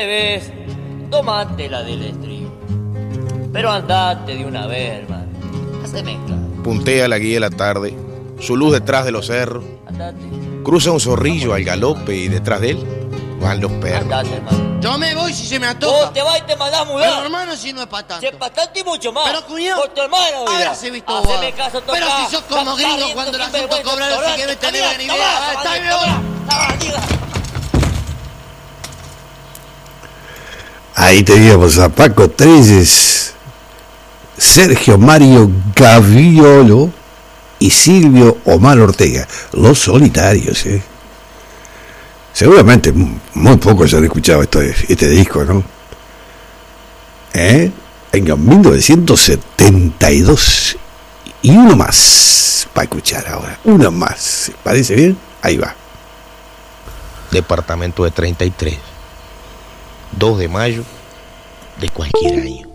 debes, tomate la del estribo. Pero andate de una vez, hermano. Haceme claro. Puntea la guía de la tarde, su luz detrás de los cerros. Andate. Cruza un zorrillo al galope y detrás de él van los perros. Andate, hermano. Yo me voy si se me antoja. Vos te vas y te mandás a Pero mudar. hermano, si no es para tanto. Si es para tanto y mucho más. Pero cuñado, por tu hermano, mira. ahora se he visto Haceme vos. caso, toca. Pero si sos como gringo cuando la gente cobra así que no tenés ni idea. Está bien, Ahí teníamos a Paco Treyes, Sergio Mario Gaviolo y Silvio Omar Ortega, los solitarios, Seguramente muy pocos han escuchado este disco, ¿no? En 1972. Y uno más para escuchar ahora. Uno más. ¿Parece bien? Ahí va. Departamento de 33. 2 de mayo de cualquier año.